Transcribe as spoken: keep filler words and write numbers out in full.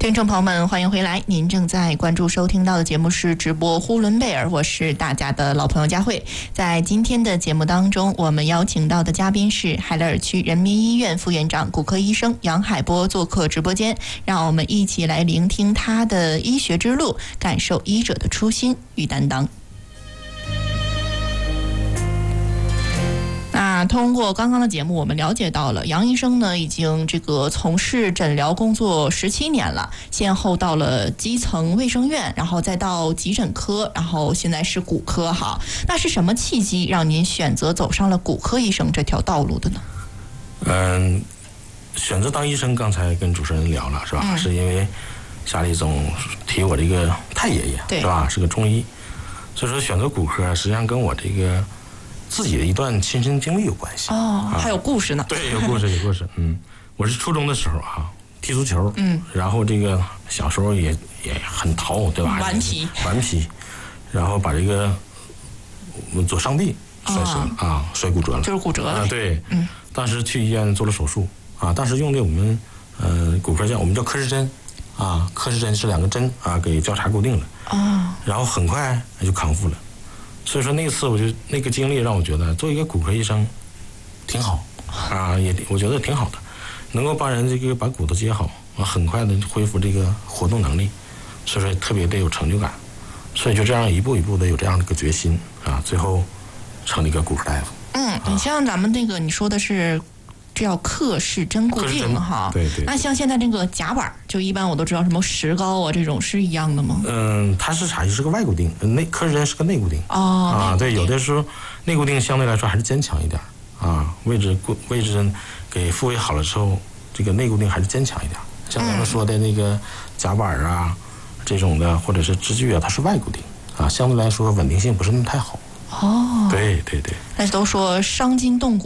听众朋友们，欢迎回来！您正在关注收听到的节目是直播呼伦贝尔，我是大家的老朋友佳慧。在今天的节目当中，我们邀请到的嘉宾是海勒尔区人民医院副院长、骨科医生杨海波做客直播间，让我们一起来聆听他的医学之路，感受医者的初心与担当。那通过刚刚的节目，我们了解到了杨医生呢，已经这个从事诊疗工作十七年了，先后到了基层卫生院，然后再到急诊科，然后现在是骨科哈。那是什么契机让您选择走上了骨科医生这条道路的呢？ 嗯，选择当医生，刚才跟主持人聊了是吧？嗯、是因为家里总提我这个太爷爷是吧？是个中医，所以说选择骨科实际上跟我这个自己的一段亲身经历有关系哦，还有故事呢。 对，有故事，有故事。嗯，我是初中的时候啊，踢足球，嗯，然后这个小时候也也很淘，对吧？ 顽皮， 顽皮，然后把这个左上臂摔折了、哦、啊，摔骨折了， 就是骨折了。 啊，对，嗯，当时去医院做了手术啊，当时用的我们呃骨科叫我们叫柯氏针啊，柯氏针是两个针啊给交叉固定了哦，然后很快就康复了。所以说那次我就那个经历让我觉得做一个骨科医生挺好啊，也我觉得挺好的，能够帮人这个把骨头接好啊，很快的恢复这个活动能力，所以说特别的有成就感，所以就这样一步一步的有这样的一个决心啊，最后成了一个骨科大夫。 嗯，你像咱们这个你说的是这叫克氏针固定哈， 对 对, 对。 那像现在这个夹板，就一般我都知道什么石膏啊这种是一样的吗？ 嗯，它是啥？是个外固定，内克氏针是个内固定。 哦。 啊，对，有的时候内固定相对来说还是坚强一点啊，位置固位置给复位好了之后，这个内固定还是坚强一点。像咱们说的那个夹板啊、嗯、这种的，或者是支具啊，它是外固定啊，相对来说稳定性不是那么太好。 哦。 对对对。 但是都说伤筋动骨。